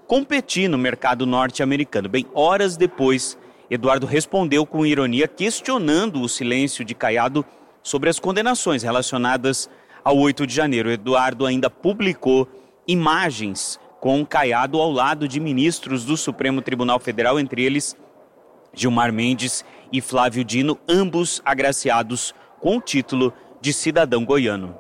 competir no mercado norte-americano. Bem, horas depois, Eduardo respondeu com ironia, questionando o silêncio de Caiado sobre as condenações relacionadas ao 8 de janeiro. Eduardo ainda publicou imagens com Caiado ao lado de ministros do Supremo Tribunal Federal, entre eles Gilmar Mendes e Flávio Dino, ambos agraciados com o título de cidadão goiano.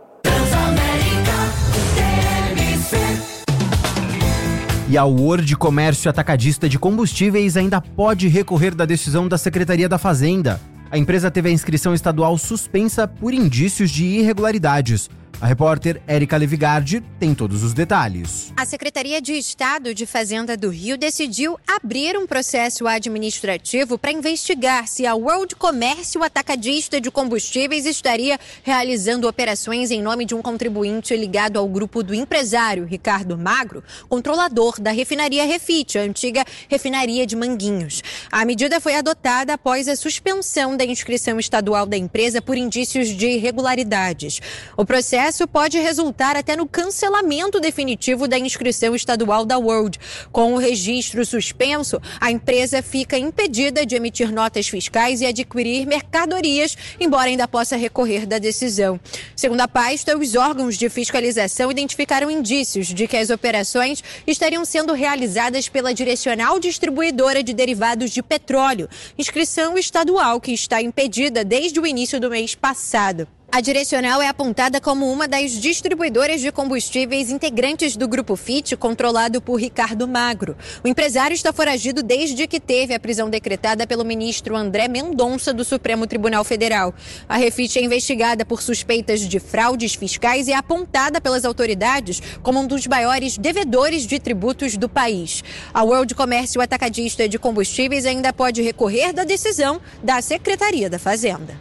E a World Comércio Atacadista de Combustíveis ainda pode recorrer da decisão da Secretaria da Fazenda. A empresa teve a inscrição estadual suspensa por indícios de irregularidades. A repórter Érica Levigardi tem todos os detalhes. A Secretaria de Estado de Fazenda do Rio decidiu abrir um processo administrativo para investigar se a World Comércio Atacadista de Combustíveis estaria realizando operações em nome de um contribuinte ligado ao grupo do empresário Ricardo Magro, controlador da refinaria Refit, a antiga refinaria de Manguinhos. A medida foi adotada após a suspensão da inscrição estadual da empresa por indícios de irregularidades. O processo pode resultar até no cancelamento definitivo da inscrição estadual da World. Com o registro suspenso, a empresa fica impedida de emitir notas fiscais e adquirir mercadorias, embora ainda possa recorrer da decisão. Segundo a pasta, os órgãos de fiscalização identificaram indícios de que as operações estariam sendo realizadas pela Direcional Distribuidora de Derivados de Petróleo, inscrição estadual que está impedida desde o início do mês passado. A Direcional é apontada como uma das distribuidoras de combustíveis integrantes do Grupo Fit, controlado por Ricardo Magro. O empresário está foragido desde que teve a prisão decretada pelo ministro André Mendonça do Supremo Tribunal Federal. A Refit é investigada por suspeitas de fraudes fiscais e é apontada pelas autoridades como um dos maiores devedores de tributos do país. A World Comércio Atacadista de Combustíveis ainda pode recorrer da decisão da Secretaria da Fazenda.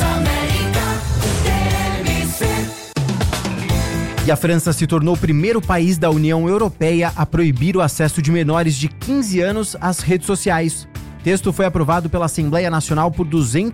E a França se tornou o primeiro país da União Europeia a proibir o acesso de menores de 15 anos às redes sociais. O texto foi aprovado pela Assembleia Nacional por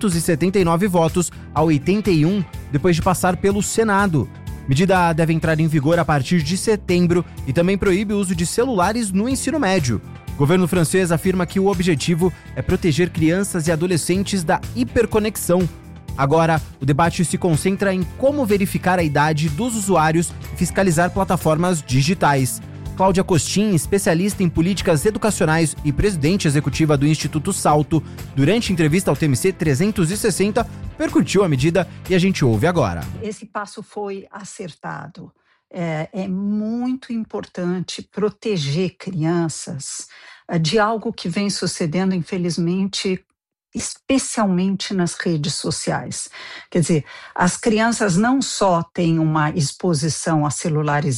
279 votos a 81, depois de passar pelo Senado. A medida deve entrar em vigor a partir de setembro e também proíbe o uso de celulares no ensino médio. O governo francês afirma que o objetivo é proteger crianças e adolescentes da hiperconexão. Agora, o debate se concentra em como verificar a idade dos usuários e fiscalizar plataformas digitais. Cláudia Costin, especialista em políticas educacionais e presidente executiva do Instituto Salto, durante entrevista ao TMC 360, percutiu a medida e a gente ouve agora. Esse passo foi acertado. É muito importante proteger crianças de algo que vem sucedendo, infelizmente, especialmente nas redes sociais. Quer dizer, as crianças não só têm uma exposição a celulares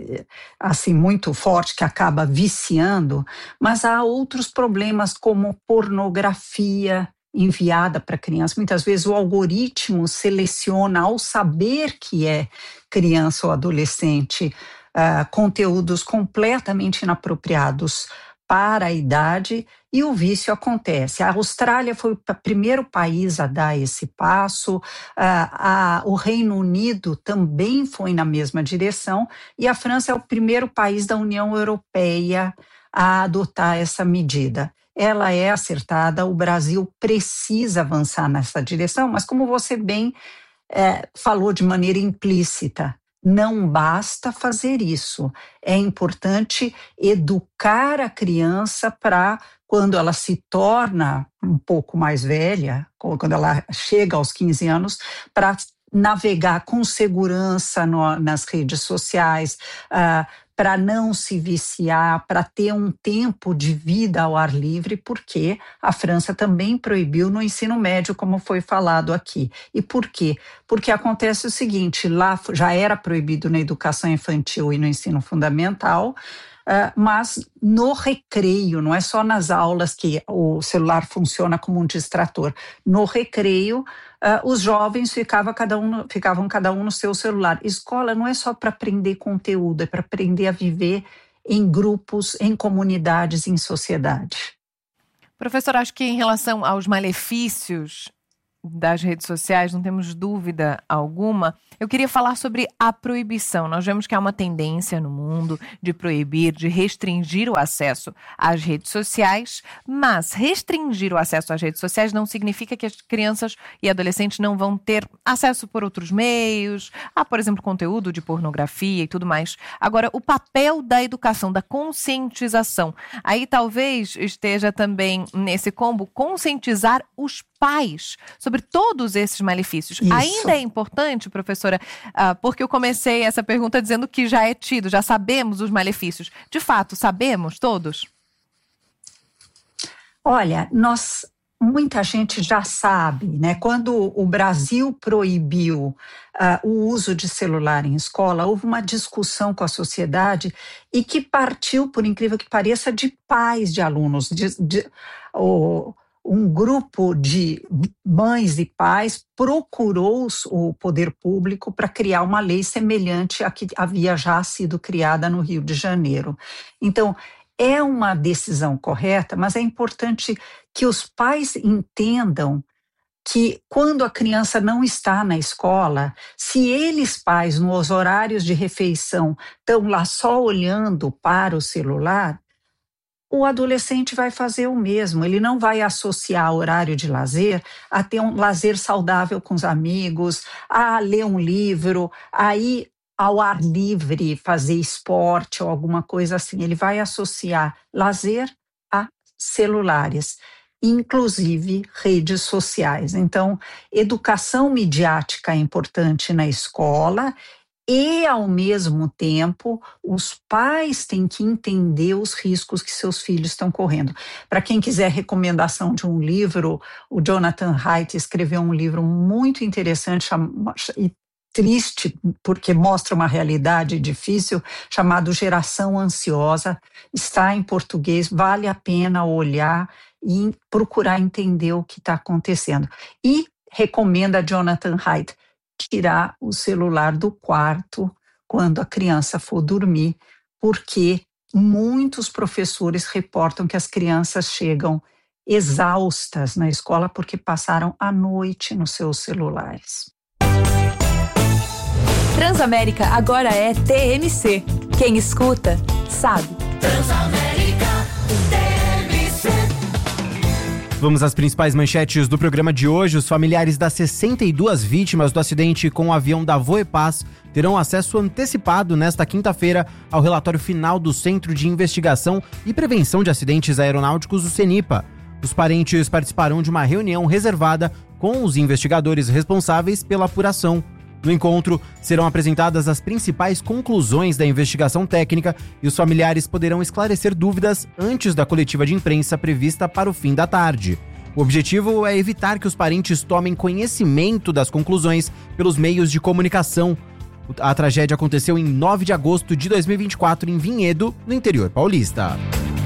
assim muito forte que acaba viciando, mas há outros problemas como pornografia enviada para criança. Muitas vezes o algoritmo seleciona, ao saber que é criança ou adolescente, conteúdos completamente inapropriados para a idade, e o vício acontece. A Austrália foi o primeiro país a dar esse passo, o Reino Unido também foi na mesma direção, e a França é o primeiro país da União Europeia a adotar essa medida. Ela é acertada, o Brasil precisa avançar nessa direção, mas como você bem falou de maneira implícita, não basta fazer isso. É importante educar a criança para, quando ela se torna um pouco mais velha, quando ela chega aos 15 anos, para navegar com segurança nas redes sociais, para não se viciar, para ter um tempo de vida ao ar livre, porque a França também proibiu no ensino médio, como foi falado aqui. E por quê? Porque acontece o seguinte, lá já era proibido na educação infantil e no ensino fundamental, mas no recreio, não é só nas aulas que o celular funciona como um distrator. No recreio, os jovens ficavam cada um no seu celular. Escola não é só para aprender conteúdo, é para aprender a viver em grupos, em comunidades, em sociedade. Professor, acho que em relação aos malefícios das redes sociais, não temos dúvida alguma. Eu queria falar sobre a proibição. Nós vemos que há uma tendência no mundo de proibir, de restringir o acesso às redes sociais, mas restringir o acesso às redes sociais não significa que as crianças e adolescentes não vão ter acesso por outros meios, a, por exemplo, conteúdo de pornografia e tudo mais. Agora, o papel da educação, da conscientização, aí talvez esteja também nesse combo conscientizar os pais sobre todos esses malefícios. Isso. Ainda é importante, professora, porque eu comecei essa pergunta dizendo que já é tido, já sabemos os malefícios. De fato, sabemos todos? Olha, muita gente já sabe, né? Quando o Brasil proibiu o uso de celular em escola, houve uma discussão com a sociedade e que partiu, por incrível que pareça, de pais de alunos, um grupo de mães e pais procurou o poder público para criar uma lei semelhante à que havia já sido criada no Rio de Janeiro. Então, é uma decisão correta, mas é importante que os pais entendam que quando a criança não está na escola, se eles, pais, nos horários de refeição, estão lá só olhando para o celular, o adolescente vai fazer o mesmo. Ele não vai associar horário de lazer a ter um lazer saudável com os amigos, a ler um livro, a ir ao ar livre, fazer esporte ou alguma coisa assim. Ele vai associar lazer a celulares, inclusive redes sociais. Então, educação midiática é importante na escola e, ao mesmo tempo, os pais têm que entender os riscos que seus filhos estão correndo. Para quem quiser recomendação de um livro, o Jonathan Haidt escreveu um livro muito interessante e triste, porque mostra uma realidade difícil, chamado Geração Ansiosa. Está em português, vale a pena olhar e procurar entender o que está acontecendo. E recomenda a Jonathan Haidt tirar o celular do quarto quando a criança for dormir, porque muitos professores reportam que as crianças chegam exaustas na escola porque passaram a noite nos seus celulares. Transamérica agora é TMC. Quem escuta, sabe. Transamérica TMC. Vamos às principais manchetes do programa de hoje. Os familiares das 62 vítimas do acidente com o avião da Voepaz terão acesso antecipado nesta quinta-feira ao relatório final do Centro de Investigação e Prevenção de Acidentes Aeronáuticos, o CENIPA. Os parentes participarão de uma reunião reservada com os investigadores responsáveis pela apuração. No encontro, serão apresentadas as principais conclusões da investigação técnica e os familiares poderão esclarecer dúvidas antes da coletiva de imprensa prevista para o fim da tarde. O objetivo é evitar que os parentes tomem conhecimento das conclusões pelos meios de comunicação. A tragédia aconteceu em 9 de agosto de 2024 em Vinhedo, no interior paulista.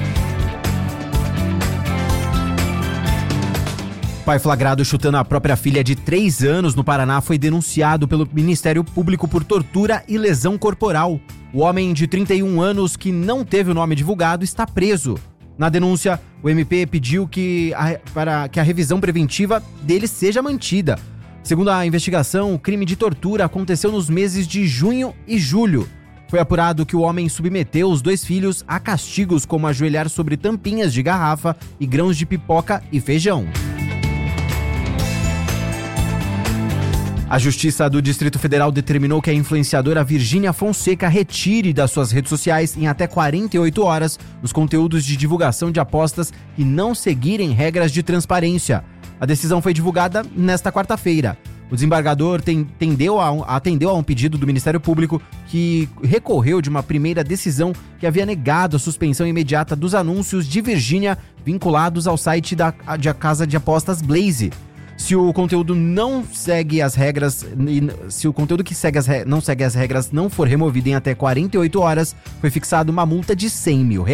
Pai flagrado chutando a própria filha de 3 anos no Paraná foi denunciado pelo Ministério Público por tortura e lesão corporal. O homem de 31 anos, que não teve o nome divulgado, está preso. Na denúncia, o MP pediu para que a revisão preventiva dele seja mantida. Segundo a investigação, o crime de tortura aconteceu nos meses de junho e julho. Foi apurado que o homem submeteu os 2 filhos a castigos como ajoelhar sobre tampinhas de garrafa e grãos de pipoca e feijão. A Justiça do Distrito Federal determinou que a influenciadora Virgínia Fonseca retire das suas redes sociais em até 48 horas os conteúdos de divulgação de apostas que não seguirem regras de transparência. A decisão foi divulgada nesta quarta-feira. O desembargador atendeu a um pedido do Ministério Público, que recorreu de uma primeira decisão que havia negado a suspensão imediata dos anúncios de Virgínia vinculados ao site da casa de apostas Blaze. Se o conteúdo não segue as regras, se o conteúdo que não segue as regras não for removido em até 48 horas, foi fixada uma multa de R$100 mil.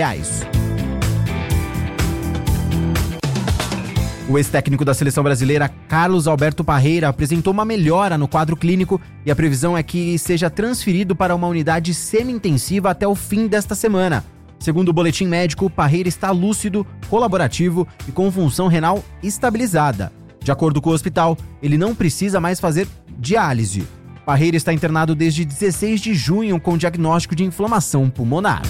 O ex-técnico da seleção brasileira, Carlos Alberto Parreira, apresentou uma melhora no quadro clínico e a previsão é que seja transferido para uma unidade semi-intensiva até o fim desta semana. Segundo o boletim médico, Parreira está lúcido, colaborativo e com função renal estabilizada. De acordo com o hospital, ele não precisa mais fazer diálise. Parreira está internado desde 16 de junho com diagnóstico de inflamação pulmonar.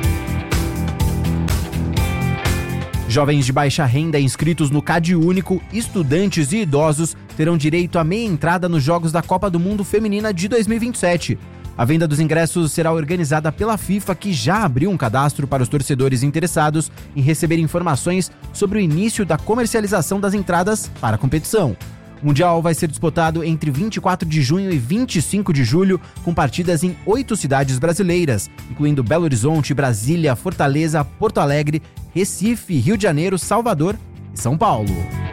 Jovens de baixa renda inscritos no CadÚnico, estudantes e idosos terão direito à meia entrada nos Jogos da Copa do Mundo Feminina de 2027. A venda dos ingressos será organizada pela FIFA, que já abriu um cadastro para os torcedores interessados em receber informações sobre o início da comercialização das entradas para a competição. O Mundial vai ser disputado entre 24 de junho e 25 de julho, com partidas em 8 cidades brasileiras, incluindo Belo Horizonte, Brasília, Fortaleza, Porto Alegre, Recife, Rio de Janeiro, Salvador e São Paulo.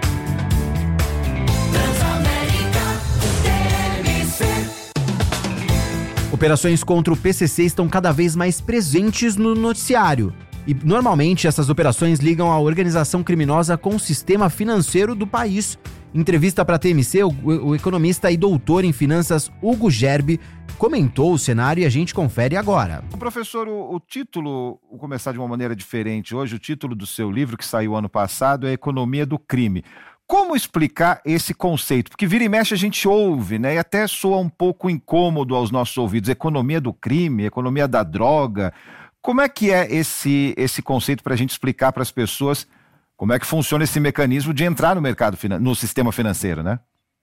Operações contra o PCC estão cada vez mais presentes no noticiário. E, normalmente, essas operações ligam a organização criminosa com o sistema financeiro do país. Em entrevista para a TMC, o economista e doutor em finanças Hugo Gerbi comentou o cenário e a gente confere agora. Professor, o título, vou começar de uma maneira diferente hoje, o título do seu livro, que saiu ano passado, é Economia do Crime. Como explicar esse conceito? Porque vira e mexe a gente ouve, né? E até soa um pouco incômodo aos nossos ouvidos. Economia do crime, economia da droga. Como é que é esse conceito para a gente explicar para as pessoas como é que funciona esse mecanismo de entrar no mercado, no sistema financeiro, né?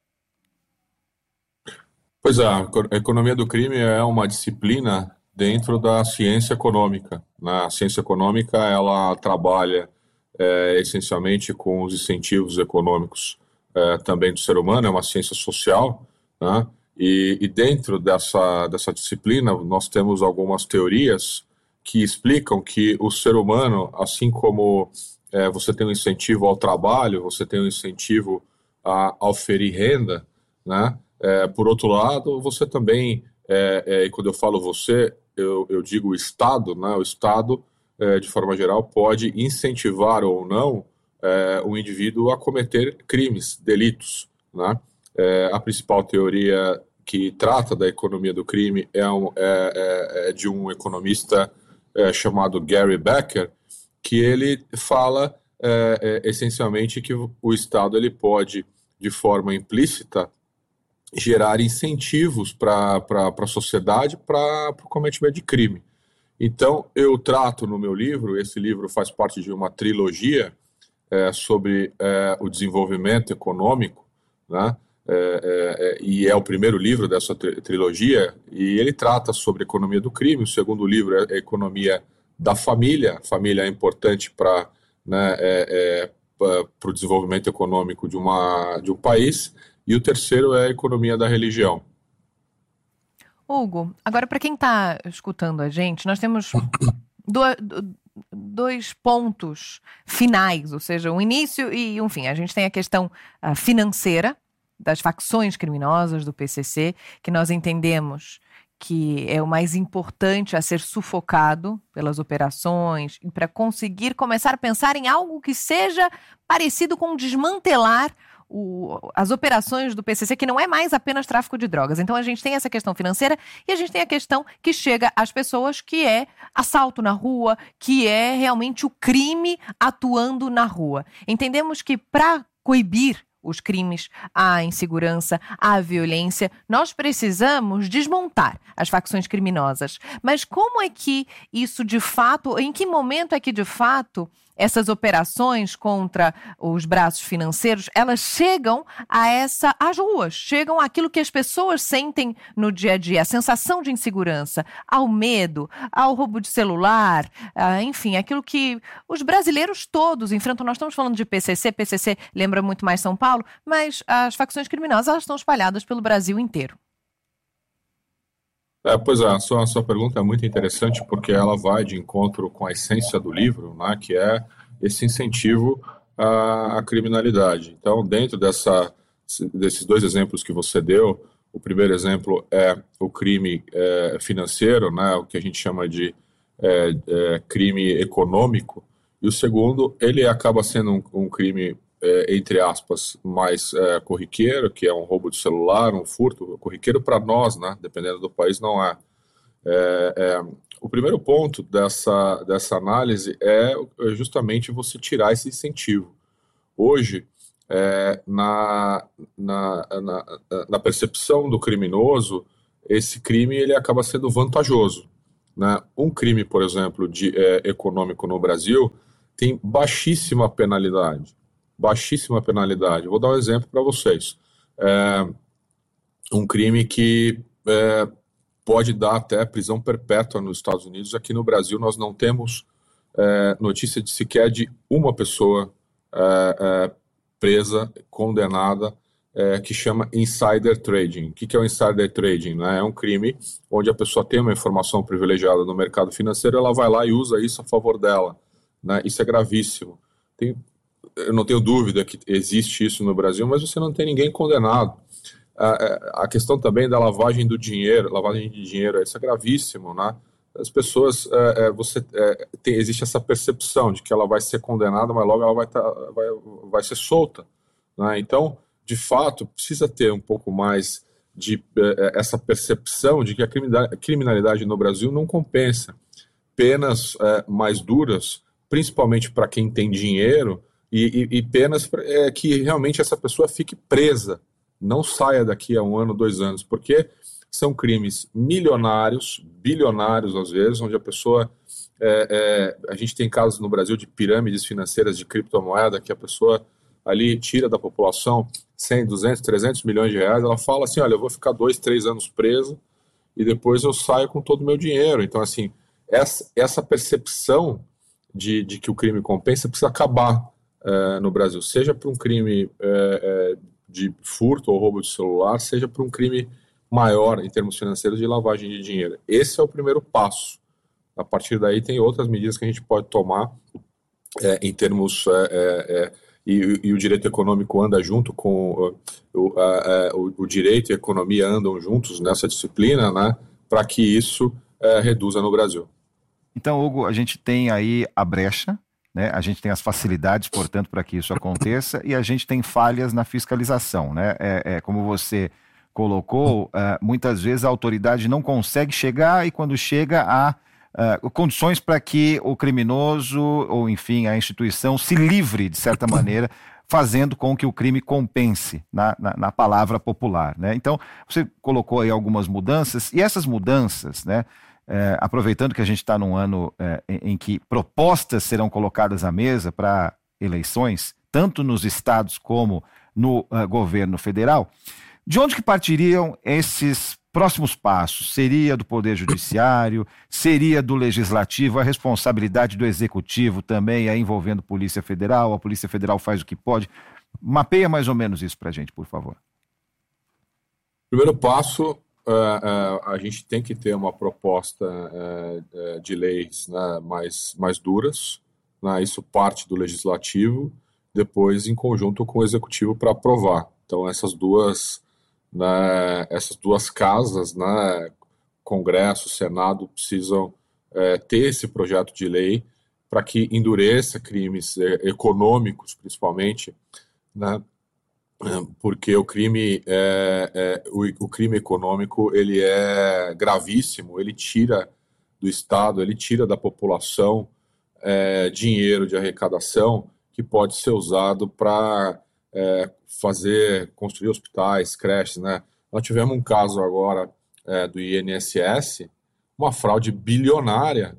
Pois é, a economia do crime é uma disciplina dentro da ciência econômica. A ciência econômica, ela trabalha essencialmente com os incentivos econômicos também do ser humano, é uma ciência social, né? E dentro dessa disciplina nós temos algumas teorias que explicam que o ser humano, assim como você tem um incentivo ao trabalho, você tem um incentivo a oferir renda, né? Por outro lado, você também, e quando eu falo você, eu digo o Estado, né? O Estado, de forma geral, pode incentivar ou não o indivíduo a cometer crimes, delitos, né? A principal teoria que trata da economia do crime é de um economista chamado Gary Becker, que ele fala essencialmente que o Estado ele pode, de forma implícita, gerar incentivos para a sociedade para o cometimento de crime. Então, eu trato no meu livro, esse livro faz parte de uma trilogia sobre o desenvolvimento econômico, né? E é o primeiro livro dessa trilogia, e ele trata sobre a economia do crime. O segundo livro é a economia da família. A família é importante para o desenvolvimento econômico de um país. E o terceiro é a economia da religião. Hugo, agora para quem está escutando a gente, nós temos dois pontos finais, ou seja, um início e um fim. A gente tem a questão financeira das facções criminosas do PCC, que nós entendemos que é o mais importante a ser sufocado pelas operações e para conseguir começar a pensar em algo que seja parecido com desmantelar as operações do PCC, que não é mais apenas tráfico de drogas. Então a gente tem essa questão financeira e a gente tem a questão que chega às pessoas, que é assalto na rua, que é realmente o crime atuando na rua. Entendemos que para coibir os crimes, a insegurança, a violência, nós precisamos desmontar as facções criminosas. Mas como é que isso de fato, em que momento é que de fato essas operações contra os braços financeiros, elas chegam às ruas, chegam àquilo que as pessoas sentem no dia a dia, a sensação de insegurança, ao medo, ao roubo de celular, enfim, aquilo que os brasileiros todos enfrentam. Nós estamos falando de PCC lembra muito mais São Paulo, mas as facções criminosas, elas estão espalhadas pelo Brasil inteiro. Pois é, a sua pergunta é muito interessante, porque ela vai de encontro com a essência do livro, né, que é esse incentivo à criminalidade. Então, dentro desses dois exemplos que você deu, o primeiro exemplo é o crime financeiro, né, o que a gente chama de crime econômico, e o segundo, ele acaba sendo um crime entre aspas, mais corriqueiro, que é um roubo de celular, um furto, corriqueiro para nós, né? Dependendo do país, não é. O primeiro ponto dessa análise é justamente você tirar esse incentivo. Hoje, na percepção do criminoso, esse crime ele acaba sendo vantajoso, né? Um crime, por exemplo, econômico no Brasil tem baixíssima penalidade. Baixíssima penalidade. Vou dar um exemplo para vocês. Um crime que pode dar até prisão perpétua nos Estados Unidos. Aqui no Brasil nós não temos notícia de sequer de uma pessoa presa, condenada, que chama insider trading. O que é o insider trading? Né? É um crime onde a pessoa tem uma informação privilegiada no mercado financeiro, ela vai lá e usa isso a favor dela. Né? Isso é gravíssimo. Eu não tenho dúvida que existe isso no Brasil, mas você não tem ninguém condenado. A questão também da lavagem de dinheiro, isso é gravíssimo, né? As pessoas, existe essa percepção de que ela vai ser condenada, mas logo ela vai ser solta, né? Então, de fato, precisa ter um pouco mais de essa percepção de que a criminalidade no Brasil não compensa. Penas mais duras, principalmente para quem tem dinheiro, e penas que realmente essa pessoa fique presa, não saia daqui a 1 ano, 2 anos, porque são crimes milionários, bilionários às vezes, onde a pessoa... a gente tem casos no Brasil de pirâmides financeiras de criptomoeda, que a pessoa ali tira da população 100, 200, 300 milhões de reais, ela fala assim, olha, eu vou ficar 2, 3 anos preso e depois eu saio com todo o meu dinheiro. Então, assim, essa percepção de que o crime compensa precisa acabar no Brasil, seja por um crime de furto ou roubo de celular, seja por um crime maior em termos financeiros de lavagem de dinheiro. Esse é o primeiro passo. A partir daí tem outras medidas que a gente pode tomar em termos... E o direito econômico anda junto com o direito e a economia andam juntos nessa disciplina, né, para que isso reduza no Brasil. Então, Hugo, a gente tem aí a brecha, né? A gente tem as facilidades, portanto, para que isso aconteça, e a gente tem falhas na fiscalização, né? Como você colocou, muitas vezes a autoridade não consegue chegar, e quando chega há condições para que o criminoso, ou enfim, a instituição se livre, de certa maneira, fazendo com que o crime compense na palavra popular, né? Então, você colocou aí algumas mudanças, e essas mudanças, né, aproveitando que a gente está num ano em que propostas serão colocadas à mesa para eleições, tanto nos estados como no governo federal, de onde que partiriam esses próximos passos? Seria do Poder Judiciário? Seria do Legislativo? A responsabilidade do Executivo também é envolvendo Polícia Federal? A Polícia Federal faz o que pode? Mapeia mais ou menos isso para a gente, por favor. Primeiro passo, a gente tem que ter uma proposta de leis, né, mais duras, né? Isso parte do Legislativo, depois em conjunto com o Executivo para aprovar. Então essas duas casas, né, Congresso, Senado, precisam ter esse projeto de lei para que endureça crimes econômicos, principalmente, né, porque o crime econômico ele é gravíssimo, ele tira do Estado, ele tira da população dinheiro de arrecadação que pode ser usado para construir hospitais, creches, né? Nós tivemos um caso agora do INSS, uma fraude bilionária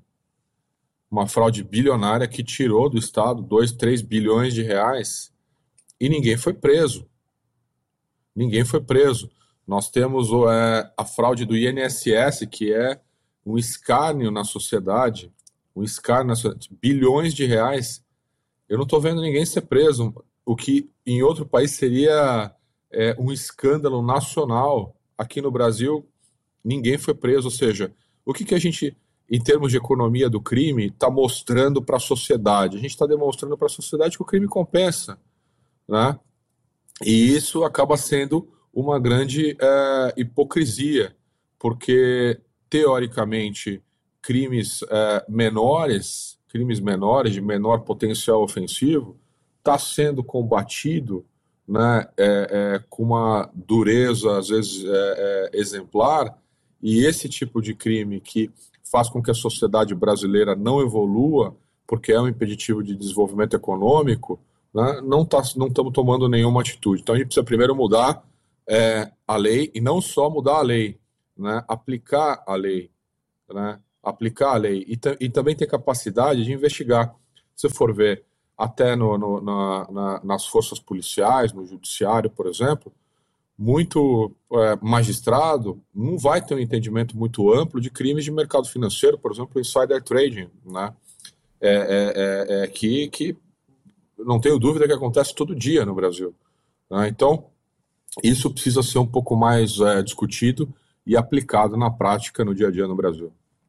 que tirou do Estado 2, 3 bilhões de reais e ninguém foi preso. Nós temos a fraude do INSS, que é um escárnio na sociedade, bilhões de reais. Eu não estou vendo ninguém ser preso, o que em outro país seria um escândalo nacional. Aqui no Brasil, ninguém foi preso. Ou seja, o que a gente, em termos de economia do crime, está mostrando para a sociedade? A gente está demonstrando para a sociedade que o crime compensa, né? E isso acaba sendo uma grande hipocrisia, porque, teoricamente, crimes menores, de menor potencial ofensivo, está sendo combatido, né, com uma dureza, às vezes, exemplar, e esse tipo de crime que faz com que a sociedade brasileira não evolua, porque é um impeditivo de desenvolvimento econômico, né, não estamos tomando nenhuma atitude. Então a gente precisa primeiro mudar a lei, e não só mudar a lei, né, aplicar a lei, né, e também ter capacidade de investigar. Se for ver, até nas forças policiais, no judiciário, por exemplo, muito magistrado não vai ter um entendimento muito amplo de crimes de mercado financeiro, por exemplo, insider trading, né? Que não tenho dúvida que acontece todo dia no Brasil, né? Então, isso precisa ser um pouco mais discutido e aplicado na prática no dia a dia no Brasil.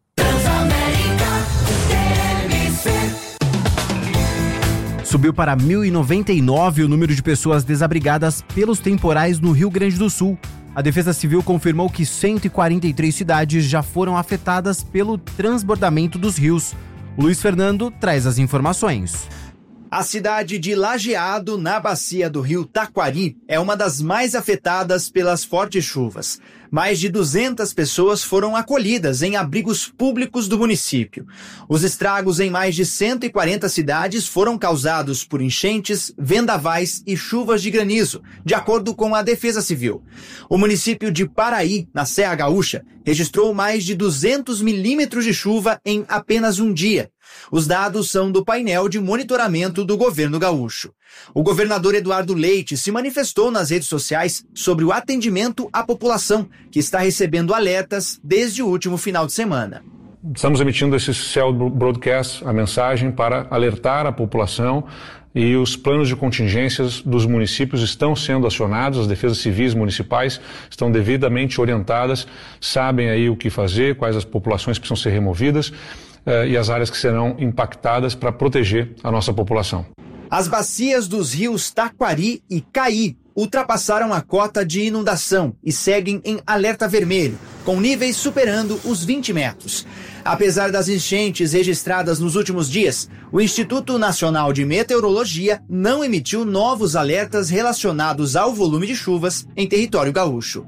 Subiu para 1.099 o número de pessoas desabrigadas pelos temporais no Rio Grande do Sul. A Defesa Civil confirmou que 143 cidades já foram afetadas pelo transbordamento dos rios. O Luiz Fernando traz as informações. A cidade de Lajeado, na bacia do rio Taquari, é uma das mais afetadas pelas fortes chuvas. Mais de 200 pessoas foram acolhidas em abrigos públicos do município. Os estragos em mais de 140 cidades foram causados por enchentes, vendavais e chuvas de granizo, de acordo com a Defesa Civil. O município de Paraí, na Serra Gaúcha, registrou mais de 200 milímetros de chuva em apenas um dia. Os dados são do painel de monitoramento do governo gaúcho. O governador Eduardo Leite se manifestou nas redes sociais sobre o atendimento à população, que está recebendo alertas desde o último final de semana. Estamos emitindo esse cell broadcast, a mensagem para alertar a população, e os planos de contingências dos municípios estão sendo acionados, as defesas civis municipais estão devidamente orientadas, sabem aí o que fazer, quais as populações precisam ser removidas e as áreas que serão impactadas para proteger a nossa população. As bacias dos rios Taquari e Caí ultrapassaram a cota de inundação e seguem em alerta vermelho, com níveis superando os 20 metros. Apesar das enchentes registradas nos últimos dias, o Instituto Nacional de Meteorologia não emitiu novos alertas relacionados ao volume de chuvas em território gaúcho.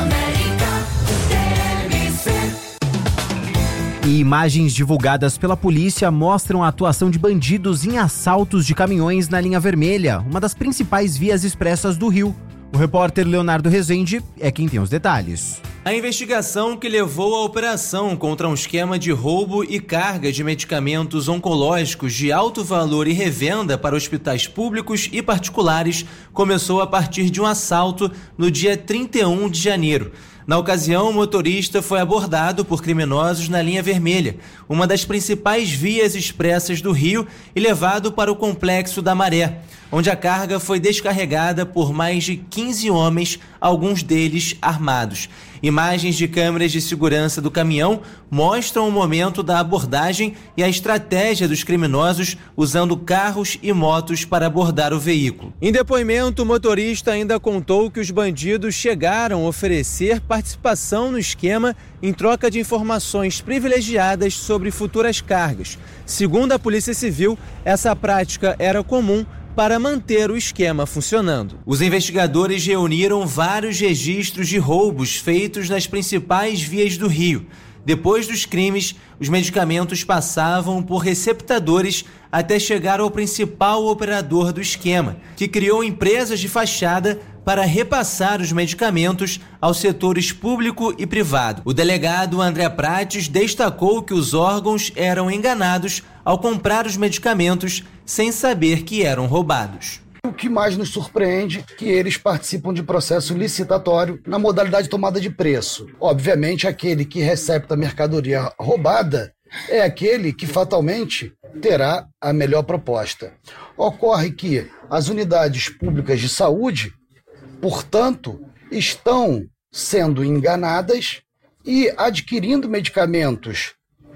E imagens divulgadas pela polícia mostram a atuação de bandidos em assaltos de caminhões na linha vermelha, uma das principais vias expressas do Rio. O repórter Leonardo Rezende é quem tem os detalhes. A investigação que levou à operação contra um esquema de roubo e carga de medicamentos oncológicos de alto valor e revenda para hospitais públicos e particulares começou a partir de um assalto no dia 31 de janeiro. Na ocasião, o motorista foi abordado por criminosos na linha vermelha, uma das principais vias expressas do Rio, e levado para o Complexo da Maré, onde a carga foi descarregada por mais de 15 homens, alguns deles armados. Imagens de câmeras de segurança do caminhão mostram o momento da abordagem e a estratégia dos criminosos usando carros e motos para abordar o veículo. Em depoimento, o motorista ainda contou que os bandidos chegaram a oferecer participação no esquema em troca de informações privilegiadas sobre futuras cargas. Segundo a Polícia Civil, essa prática era comum para manter o esquema funcionando. Os investigadores reuniram vários registros de roubos feitos nas principais vias do Rio. Depois dos crimes, os medicamentos passavam por receptadores até chegar ao principal operador do esquema, que criou empresas de fachada para repassar os medicamentos aos setores público e privado. O delegado André Prates destacou que os órgãos eram enganados ao comprar os medicamentos sem saber que eram roubados. O que mais nos surpreende é que eles participam de processo licitatório na modalidade de tomada de preço. Obviamente, aquele que recepta a mercadoria roubada é aquele que fatalmente terá a melhor proposta. Ocorre que as unidades públicas de saúde, portanto, estão sendo enganadas e adquirindo medicamentos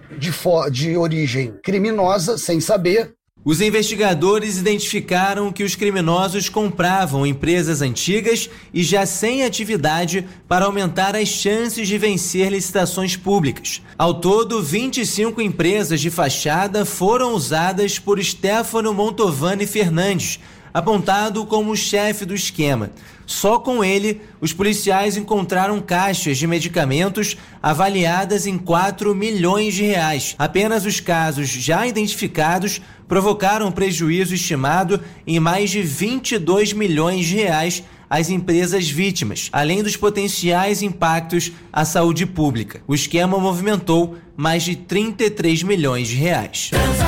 de origem criminosa, sem saber. Os investigadores identificaram que os criminosos compravam empresas antigas e já sem atividade para aumentar as chances de vencer licitações públicas. Ao todo, 25 empresas de fachada foram usadas por Stefano Montovani Fernandes, apontado como o chefe do esquema. Só com ele, os policiais encontraram caixas de medicamentos avaliadas em 4 milhões de reais. Apenas os casos já identificados provocaram prejuízo estimado em mais de 22 milhões de reais às empresas vítimas, além dos potenciais impactos à saúde pública. O esquema movimentou mais de 33 milhões de reais.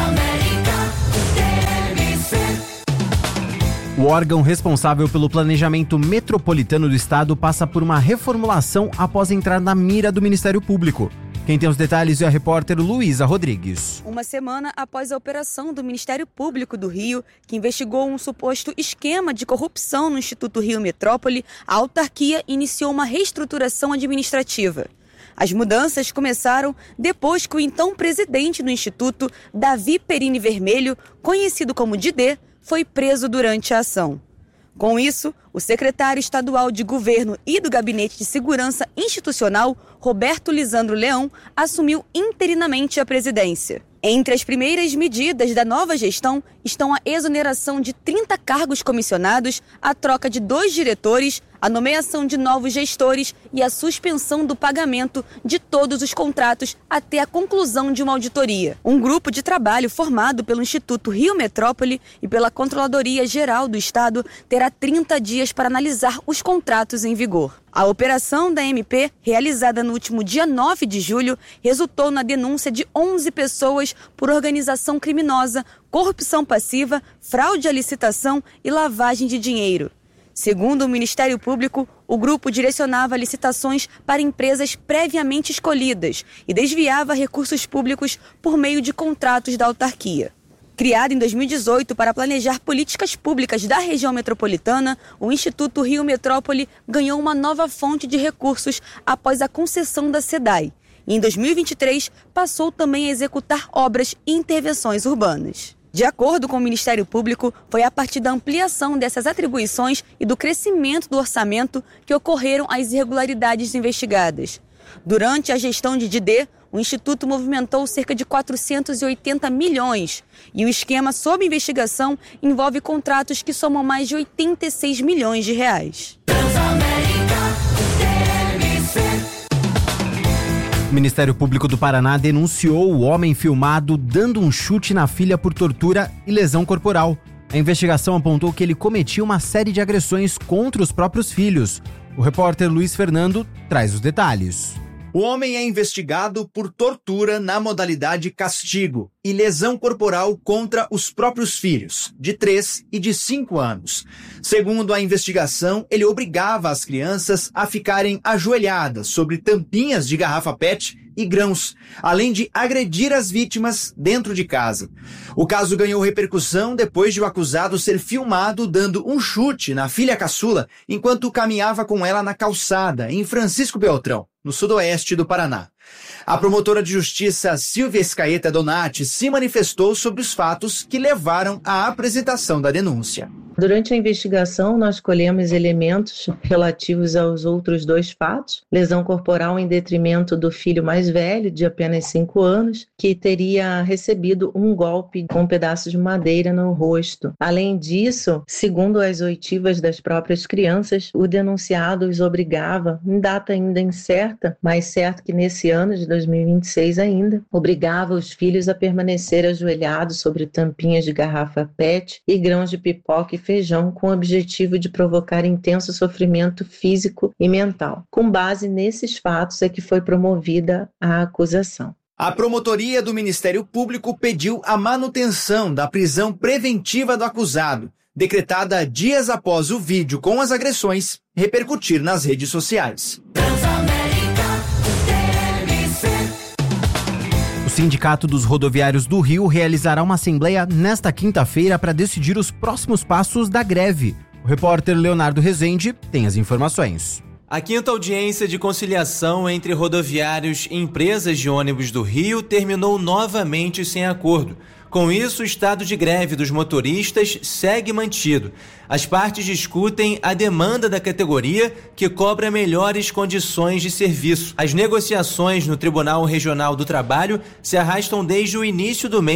O órgão responsável pelo planejamento metropolitano do estado passa por uma reformulação após entrar na mira do Ministério Público. Quem tem os detalhes é a repórter Luísa Rodrigues. Uma semana após a operação do Ministério Público do Rio, que investigou um suposto esquema de corrupção no Instituto Rio Metrópole, a autarquia iniciou uma reestruturação administrativa. As mudanças começaram depois que o então presidente do Instituto, Davi Perini Vermelho, conhecido como Didê, foi preso durante a ação. Com isso, o secretário estadual de Governo e do Gabinete de Segurança Institucional, Roberto Lisandro Leão, assumiu interinamente a presidência. Entre as primeiras medidas da nova gestão estão a exoneração de 30 cargos comissionados, a troca de 2 diretores, a nomeação de novos gestores e a suspensão do pagamento de todos os contratos até a conclusão de uma auditoria. Um grupo de trabalho formado pelo Instituto Rio Metrópole e pela Controladoria Geral do Estado terá 30 dias para analisar os contratos em vigor. A operação da MP, realizada no último dia 9 de julho, resultou na denúncia de 11 pessoas por organização criminosa, corrupção passiva, fraude à licitação e lavagem de dinheiro. Segundo o Ministério Público, o grupo direcionava licitações para empresas previamente escolhidas e desviava recursos públicos por meio de contratos da autarquia. Criado em 2018 para planejar políticas públicas da região metropolitana, o Instituto Rio Metrópole ganhou uma nova fonte de recursos após a concessão da SEDAI. E em 2023, passou também a executar obras e intervenções urbanas. De acordo com o Ministério Público, foi a partir da ampliação dessas atribuições e do crescimento do orçamento que ocorreram as irregularidades investigadas. Durante a gestão de Didê, o Instituto movimentou cerca de 480 milhões e o esquema sob investigação envolve contratos que somam mais de 86 milhões de reais. O Ministério Público do Paraná denunciou o homem filmado dando um chute na filha por tortura e lesão corporal. A investigação apontou que ele cometia uma série de agressões contra os próprios filhos. O repórter Luiz Fernando traz os detalhes. O homem é investigado por tortura na modalidade castigo e lesão corporal contra os próprios filhos, de 3 e de 5 anos. Segundo a investigação, ele obrigava as crianças a ficarem ajoelhadas sobre tampinhas de garrafa PET e grãos, além de agredir as vítimas dentro de casa. O caso ganhou repercussão depois de o acusado ser filmado dando um chute na filha caçula enquanto caminhava com ela na calçada, em Francisco Beltrão, no sudoeste do Paraná. A promotora de justiça Silvia Escaeta Donati se manifestou sobre os fatos que levaram à apresentação da denúncia. Durante a investigação, nós colhemos elementos relativos aos outros 2 fatos. Lesão corporal em detrimento do filho mais velho, de apenas 5 anos, que teria recebido um golpe com um pedaço de madeira no rosto. Além disso, segundo as oitivas das próprias crianças, o denunciado os obrigava, em data ainda incerta, mas certo que nesse ano de 2026 ainda, obrigava os filhos a permanecer ajoelhados sobre tampinhas de garrafa PET e grãos de pipoca e feijão com o objetivo de provocar intenso sofrimento físico e mental. Com base nesses fatos é que foi promovida a acusação. A promotoria do Ministério Público pediu a manutenção da prisão preventiva do acusado, decretada dias após o vídeo com as agressões repercutir nas redes sociais. O Sindicato dos Rodoviários do Rio realizará uma assembleia nesta quinta-feira para decidir os próximos passos da greve. O repórter Leonardo Rezende tem as informações. A 5ª audiência de conciliação entre rodoviários e empresas de ônibus do Rio terminou novamente sem acordo. Com isso, o estado de greve dos motoristas segue mantido. As partes discutem a demanda da categoria, que cobra melhores condições de serviço. As negociações no Tribunal Regional do Trabalho se arrastam desde o início do mês,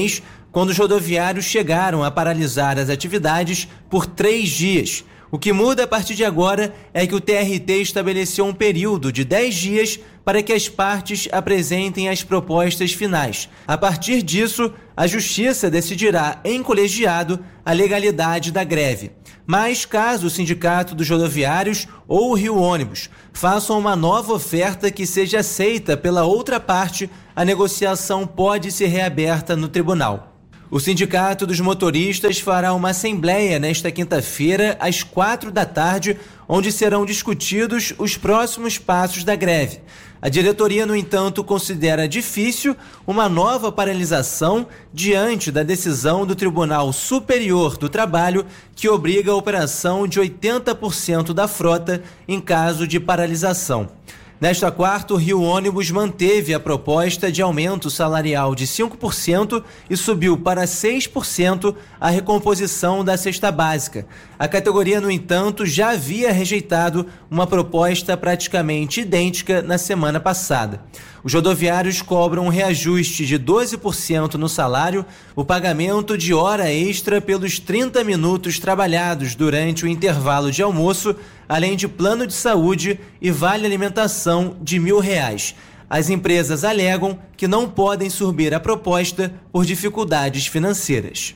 quando os rodoviários chegaram a paralisar as atividades por 3 dias. O que muda a partir de agora é que o TRT estabeleceu um período de 10 dias para que as partes apresentem as propostas finais. A partir disso, a Justiça decidirá em colegiado a legalidade da greve. Mas caso o Sindicato dos Rodoviários ou o Rio Ônibus façam uma nova oferta que seja aceita pela outra parte, a negociação pode ser reaberta no tribunal. O Sindicato dos Motoristas fará uma assembleia nesta quinta-feira, às 16h, onde serão discutidos os próximos passos da greve. A diretoria, no entanto, considera difícil uma nova paralisação diante da decisão do Tribunal Superior do Trabalho, que obriga a operação de 80% da frota em caso de paralisação. Nesta quarta, o Rio Ônibus manteve a proposta de aumento salarial de 5% e subiu para 6% a recomposição da cesta básica. A categoria, no entanto, já havia rejeitado uma proposta praticamente idêntica na semana passada. Os rodoviários cobram um reajuste de 12% no salário, o pagamento de hora extra pelos 30 minutos trabalhados durante o intervalo de almoço, além de plano de saúde e vale alimentação de R$1.000. As empresas alegam que não podem subir a proposta por dificuldades financeiras.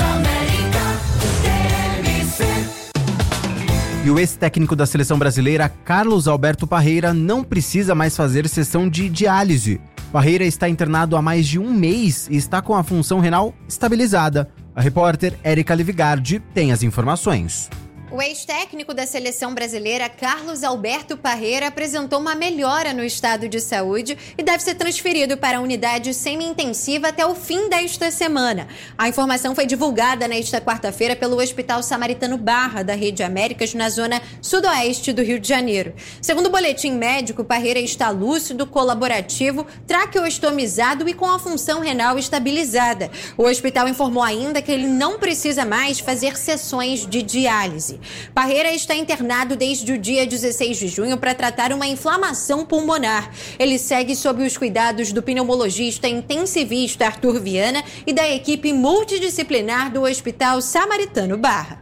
E o ex-técnico da seleção brasileira, Carlos Alberto Parreira, não precisa mais fazer sessão de diálise. Parreira está internado há mais de 1 mês e está com a função renal estabilizada. A repórter Érica Livigardi tem as informações. O ex-técnico da seleção brasileira, Carlos Alberto Parreira, apresentou uma melhora no estado de saúde e deve ser transferido para a unidade semi-intensiva até o fim desta semana. A informação foi divulgada nesta quarta-feira pelo Hospital Samaritano Barra, da Rede Américas, na zona sudoeste do Rio de Janeiro. Segundo o boletim médico, Parreira está lúcido, colaborativo, traqueostomizado e com a função renal estabilizada. O hospital informou ainda que ele não precisa mais fazer sessões de diálise. Parreira está internado desde o dia 16 de junho para tratar uma inflamação pulmonar. Ele segue sob os cuidados do pneumologista intensivista Arthur Viana e da equipe multidisciplinar do Hospital Samaritano Barra.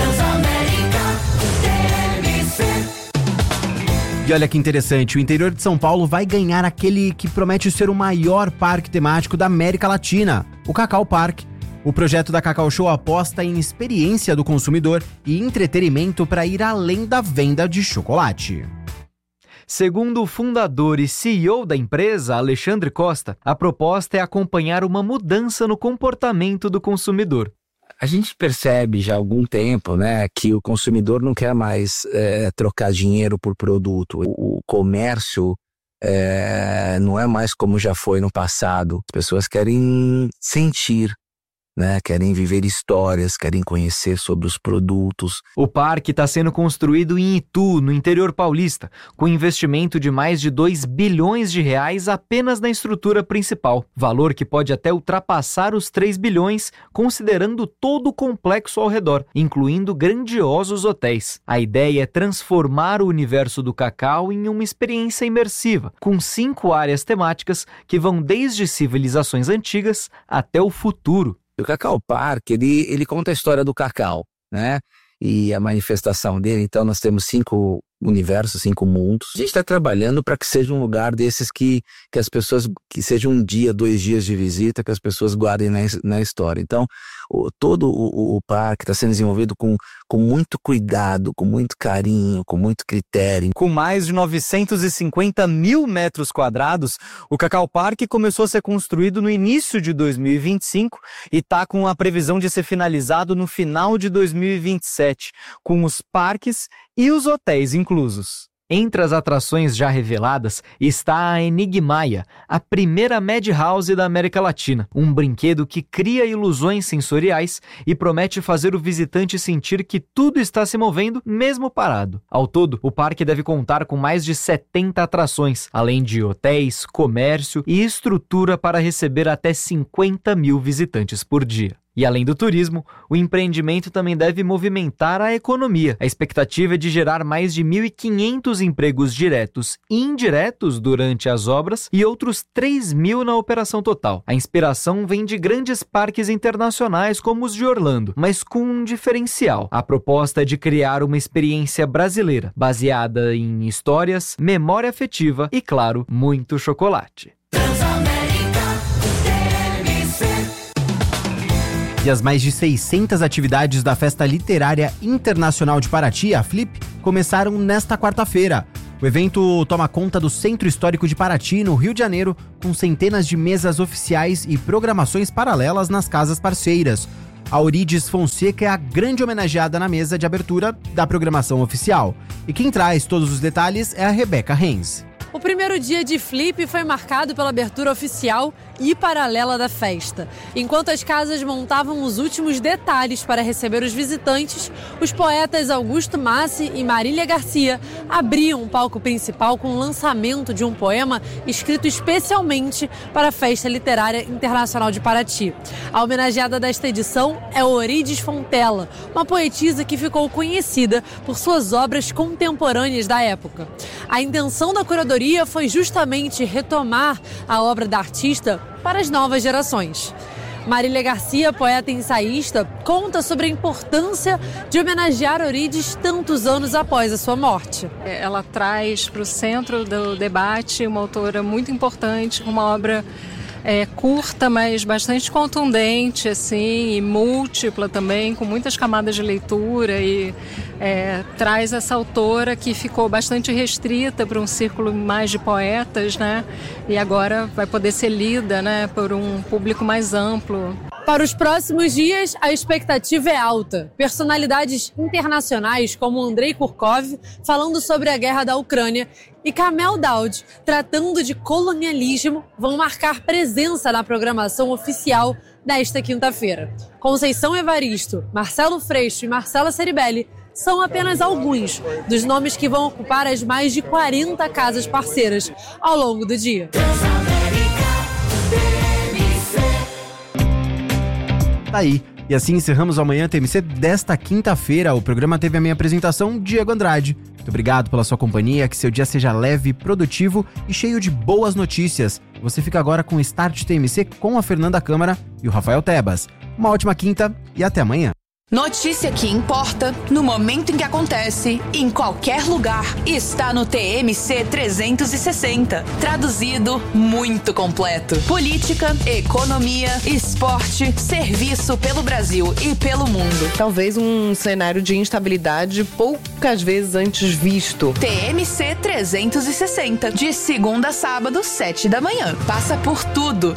E olha que interessante, o interior de São Paulo vai ganhar aquele que promete ser o maior parque temático da América Latina, o Cacau Park. O projeto da Cacau Show aposta em experiência do consumidor e entretenimento para ir além da venda de chocolate. Segundo o fundador e CEO da empresa, Alexandre Costa, a proposta é acompanhar uma mudança no comportamento do consumidor. A gente percebe já há algum tempo, né, que o consumidor não quer mais trocar dinheiro por produto. O comércio não é mais como já foi no passado. As pessoas querem sentir, né? Querem viver histórias, querem conhecer sobre os produtos. O parque está sendo construído em Itu, no interior paulista, com investimento de mais de R$2 bilhões apenas na estrutura principal, valor que pode até ultrapassar os 3 bilhões, considerando todo o complexo ao redor, incluindo grandiosos hotéis. A ideia é transformar o universo do cacau em uma experiência imersiva, com 5 áreas temáticas que vão desde civilizações antigas até o futuro. O Cacau Park, ele conta a história do cacau, né? E a manifestação dele. Então nós temos 5 universos, 5 mundos. A gente está trabalhando para que seja um lugar desses que as pessoas, que seja 1 dia, 2 dias de visita, que as pessoas guardem na história. Então todo o parque está sendo desenvolvido com muito cuidado, com muito carinho, com muito critério. Com mais de 950 mil metros quadrados, o Cacau Park começou a ser construído no início de 2025 e está com a previsão de ser finalizado no final de 2027, com os parques e os hotéis inclusos. Entre as atrações já reveladas está a Enigmaia, a primeira Madhouse da América Latina, um brinquedo que cria ilusões sensoriais e promete fazer o visitante sentir que tudo está se movendo mesmo parado. Ao todo, o parque deve contar com mais de 70 atrações, além de hotéis, comércio e estrutura para receber até 50 mil visitantes por dia. E além do turismo, o empreendimento também deve movimentar a economia. A expectativa é de gerar mais de 1.500 empregos diretos e indiretos durante as obras e outros 3.000 na operação total. A inspiração vem de grandes parques internacionais como os de Orlando, mas com um diferencial. A proposta é de criar uma experiência brasileira, baseada em histórias, memória afetiva e, claro, muito chocolate. E as mais de 600 atividades da Festa Literária Internacional de Paraty, a FLIP, começaram nesta quarta-feira. O evento toma conta do Centro Histórico de Paraty, no Rio de Janeiro, com centenas de mesas oficiais e programações paralelas nas casas parceiras. A Eurídice Fonseca é a grande homenageada na mesa de abertura da programação oficial. E quem traz todos os detalhes é a Rebeca Renz. O primeiro dia de Flip foi marcado pela abertura oficial e paralela da festa. Enquanto as casas montavam os últimos detalhes para receber os visitantes, os poetas Augusto Massi e Marília Garcia abriam o palco principal com o lançamento de um poema escrito especialmente para a Festa Literária Internacional de Paraty. A homenageada desta edição é Eurídice Fontella, uma poetisa que ficou conhecida por suas obras contemporâneas da época. A intenção da curadoria foi justamente retomar a obra da artista para as novas gerações. Marília Garcia, poeta e ensaísta, conta sobre a importância de homenagear Eurídice tantos anos após a sua morte. Ela traz para o centro do debate uma autora muito importante, uma obra curta, mas bastante contundente, assim, e múltipla também, com muitas camadas de leitura, e traz essa autora que ficou bastante restrita para um círculo mais de poetas, né? E agora vai poder ser lida, né, por um público mais amplo. Para os próximos dias, a expectativa é alta. Personalidades internacionais como Andrei Kurkov, falando sobre a guerra da Ucrânia, e Kamel Daoud, tratando de colonialismo, vão marcar presença na programação oficial desta quinta-feira. Conceição Evaristo, Marcelo Freixo e Marcela Ceribelli são apenas alguns dos nomes que vão ocupar as mais de 40 casas parceiras ao longo do dia. Tá aí. E assim encerramos o Manhã TMC desta quinta-feira. O programa teve a minha apresentação, Diego Andrade. Muito obrigado pela sua companhia, que seu dia seja leve, produtivo e cheio de boas notícias. Você fica agora com o Start TMC com a Fernanda Câmara e o Rafael Tebas. Uma ótima quinta e até amanhã. Notícia que importa, no momento em que acontece, em qualquer lugar, está no TMC 360. Traduzido, muito completo. Política, economia, esporte, serviço pelo Brasil e pelo mundo. Talvez um cenário de instabilidade poucas vezes antes visto. TMC 360, de segunda a sábado, 7 da manhã. Passa por tudo.